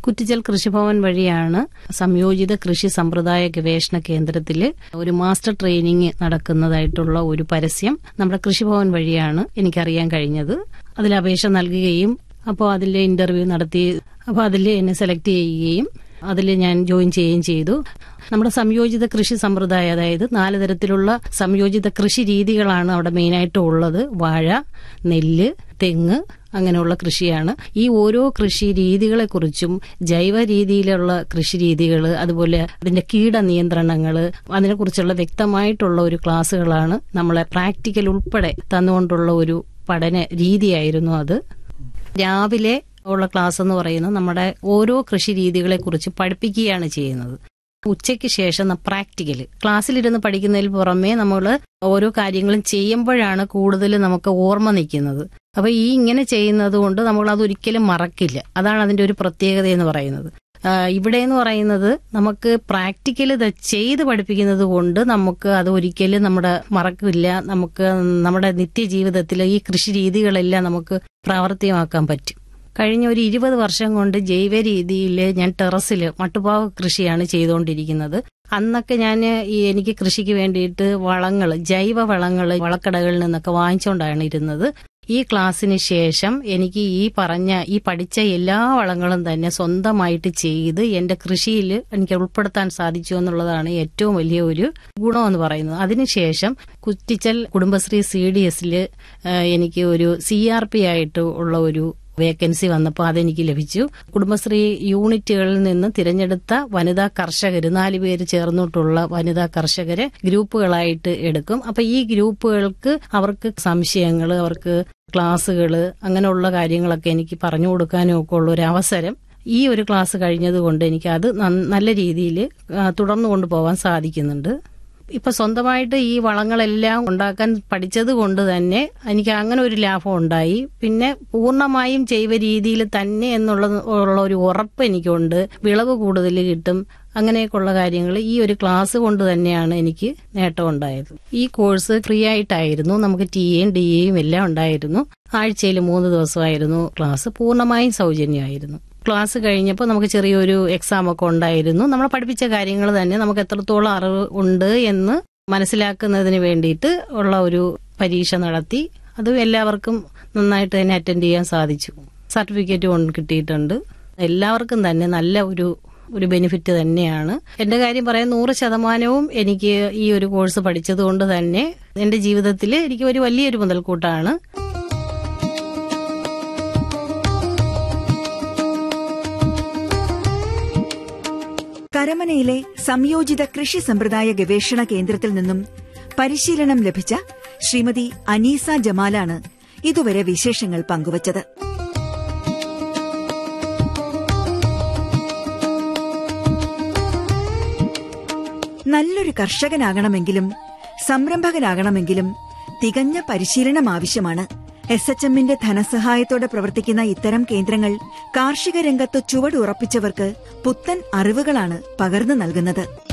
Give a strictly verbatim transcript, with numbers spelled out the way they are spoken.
കുറ്റിച്ചൽ കൃഷിഭവൻ വഴിയാണ് സംയോജിത കൃഷി സമ്പ്രദായ ഗവേഷണ കേന്ദ്രത്തിൽ ഒരു മാസ്റ്റർ ട്രെയിനിങ് നടക്കുന്നതായിട്ടുള്ള ഒരു പരസ്യം നമ്മുടെ കൃഷിഭവൻ വഴിയാണ് എനിക്കറിയാൻ കഴിഞ്ഞത്. അതിൽ അപേക്ഷ നൽകുകയും അപ്പോൾ അതിൽ ഇന്റർവ്യൂ നടത്തി അപ്പോൾ അതിൽ എന്നെ സെലക്ട് ചെയ്യുകയും അതിൽ ഞാൻ ജോയിൻ ചെയ്യുകയും ചെയ്തു. നമ്മുടെ സംയോജിത കൃഷി സമ്പ്രദായം, അതായത് നാല് തരത്തിലുള്ള സംയോജിത കൃഷി രീതികളാണ് അവിടെ മെയിനായിട്ട് ഉള്ളത്. വാഴ, നെല്ല്, തെങ്ങ്, അങ്ങനെയുള്ള കൃഷിയാണ്. ഈ ഓരോ കൃഷി രീതികളെക്കുറിച്ചും ജൈവ രീതിയിലുള്ള കൃഷി രീതികൾ, അതുപോലെ അതിന്റെ കീട നിയന്ത്രണങ്ങൾ, അതിനെക്കുറിച്ചുള്ള വ്യക്തമായിട്ടുള്ള ഒരു ക്ലാസ്സുകളാണ് നമ്മളെ പ്രാക്ടിക്കൽ ഉൾപ്പെടെ തന്നുകൊണ്ടുള്ള ഒരു പഠന രീതിയായിരുന്നു അത്. രാവിലെ ഉള്ള ക്ലാസ് എന്ന് പറയുന്നത് നമ്മുടെ ഓരോ കൃഷി രീതികളെ കുറിച്ച് പഠിപ്പിക്കുകയാണ് ചെയ്യുന്നത്. ഉച്ചയ്ക്ക് ശേഷം പ്രാക്ടിക്കൽ ക്ലാസ്സിലിരുന്ന് പഠിക്കുന്നതിന് പുറമെ നമ്മൾ ഓരോ കാര്യങ്ങളും ചെയ്യുമ്പോഴാണ് കൂടുതൽ നമുക്ക് ഓർമ്മ നിൽക്കുന്നത്. അപ്പൊ ഈ ഇങ്ങനെ ചെയ്യുന്നത് കൊണ്ട് നമ്മൾ അതൊരിക്കലും മറക്കില്ല. അതാണ് അതിന്റെ ഒരു പ്രത്യേകത എന്ന് പറയുന്നത്. ഇവിടെ എന്ന് പറയുന്നത് നമുക്ക് പ്രാക്ടിക്കൽ ചെയ്ത് പഠിപ്പിക്കുന്നത് കൊണ്ട് നമുക്ക് അത് ഒരിക്കലും നമ്മുടെ മറക്കില്ല. നമുക്ക് നമ്മുടെ നിത്യജീവിതത്തിൽ ഈ കൃഷി രീതികളെല്ലാം നമുക്ക് പ്രാവർത്തികമാക്കാൻ പറ്റും. കഴിഞ്ഞ ഒരു ഇരുപത് വർഷം കൊണ്ട് ജൈവ രീതിയിൽ ഞാൻ ടെറസിൽ മട്ടുപാവ് കൃഷിയാണ് ചെയ്തുകൊണ്ടിരിക്കുന്നത്. അന്നൊക്കെ ഞാൻ ഈ എനിക്ക് കൃഷിക്ക് വേണ്ടിയിട്ട് വളങ്ങൾ, ജൈവ വളങ്ങൾ വളക്കടകളിൽ നിന്നൊക്കെ വാങ്ങിച്ചുകൊണ്ടാണ് ഇരുന്നത്. ഈ ക്ലാസ്സിന് ശേഷം എനിക്ക് ഈ പറഞ്ഞ ഈ പഠിച്ച എല്ലാ വളങ്ങളും തന്നെ സ്വന്തമായിട്ട് ചെയ്ത് എന്റെ കൃഷിയിൽ എനിക്ക് ഉൾപ്പെടുത്താൻ സാധിച്ചു എന്നുള്ളതാണ് ഏറ്റവും വലിയ ഒരു ഗുണമെന്ന് പറയുന്നത്. അതിനുശേഷം കുറ്റിച്ചൽ കുടുംബശ്രീ സി ഡി എസിൽ എനിക്ക് ഒരു സി ആർ പി ആയിട്ട് ഉള്ള ഒരു വേക്കൻസി വന്നപ്പോൾ അതെനിക്ക് ലഭിച്ചു. കുടുംബശ്രീ യൂണിറ്റുകളിൽ നിന്ന് തിരഞ്ഞെടുത്ത വനിതാ കർഷകർ നാല് പേര് ചേർന്നിട്ടുള്ള വനിതാ കർഷകരെ ഗ്രൂപ്പുകളായിട്ട് എടുക്കും. അപ്പൊ ഈ ഗ്രൂപ്പുകൾക്ക് അവർക്ക് സംശയങ്ങൾ, അവർക്ക് ക്ലാസ്സുകൾ, അങ്ങനെയുള്ള കാര്യങ്ങളൊക്കെ എനിക്ക് പറഞ്ഞു കൊടുക്കാനും ഒക്കെ ഉള്ള ഒരു അവസരം ഈ ഒരു ക്ലാസ് കഴിഞ്ഞതുകൊണ്ട് എനിക്ക് അത് നല്ല രീതിയിൽ തുടർന്നു കൊണ്ടുപോകാൻ സാധിക്കുന്നുണ്ട്. ഇപ്പൊ സ്വന്തമായിട്ട് ഈ വളങ്ങളെല്ലാം ഉണ്ടാക്കാൻ പഠിച്ചത് കൊണ്ട് തന്നെ എനിക്ക് അങ്ങനെ ഒരു ലാഭം ഉണ്ടായി. പിന്നെ പൂർണ്ണമായും ജൈവ രീതിയിൽ തന്നെ എന്നുള്ള ഉള്ള ഒരു ഉറപ്പ് എനിക്കുണ്ട്. വിളവ് കൂടുതൽ കിട്ടും. അങ്ങനെയൊക്കെയുള്ള കാര്യങ്ങൾ ഈ ഒരു ക്ലാസ് കൊണ്ട് തന്നെയാണ് എനിക്ക് നേട്ടം ഉണ്ടായത്. ഈ കോഴ്സ് ഫ്രീ ആയിട്ടായിരുന്നു. നമുക്ക് ടി എയും ഡി എയും എല്ലാം ഉണ്ടായിരുന്നു. ആഴ്ചയിൽ മൂന്ന് ദിവസമായിരുന്നു ക്ലാസ്. പൂർണ്ണമായും സൗജന്യമായിരുന്നു. ക്ലാസ് കഴിഞ്ഞപ്പോൾ നമുക്ക് ചെറിയൊരു എക്സാം ഒക്കെ ഉണ്ടായിരുന്നു. നമ്മൾ പഠിപ്പിച്ച കാര്യങ്ങൾ തന്നെ നമുക്ക് എത്രത്തോളം അറിവ് ഉണ്ട് എന്ന് മനസ്സിലാക്കുന്നതിന് വേണ്ടിയിട്ട് ഉള്ള ഒരു പരീക്ഷ നടത്തി. അത് എല്ലാവർക്കും നന്നായിട്ട് തന്നെ അറ്റൻഡ് ചെയ്യാൻ സാധിച്ചു. സർട്ടിഫിക്കറ്റ് കൊണ്ട് കിട്ടിയിട്ടുണ്ട്. എല്ലാവർക്കും തന്നെ നല്ല ഒരു ഒരു ബെനിഫിറ്റ് തന്നെയാണ്. എന്റെ കാര്യം പറയാൻ നൂറ് ശതമാനവും എനിക്ക് ഈ ഒരു കോഴ്സ് പഠിച്ചത് കൊണ്ട് തന്നെ എന്റെ ജീവിതത്തിൽ എനിക്ക് ഒരു വലിയൊരു മുതൽക്കൂട്ടാണ്. കരമനയിലെ സംയോജിത കൃഷി സമ്പ്രദായ ഗവേഷണ കേന്ദ്രത്തിൽ നിന്നും പരിശീലനം ലഭിച്ച ശ്രീമതി അനീസ ജമാലാണ് ഇതുവരെ വിശേഷങ്ങൾ പങ്കുവച്ചത്. നല്ലൊരു കർഷകനാകണമെങ്കിലും സംരംഭകനാകണമെങ്കിലും തികഞ്ഞ പരിശീലനം ആവശ്യമാണ്. എസ് എച്ച് എമ്മിന്റെ ധനസഹായത്തോടെ പ്രവർത്തിക്കുന്ന ഇത്തരം കേന്ദ്രങ്ങൾ കാർഷിക രംഗത്ത് ചുവടുറപ്പിച്ചവർക്ക് പുത്തൻ അറിവുകളാണ് പകർന്നു നൽകുന്നത്.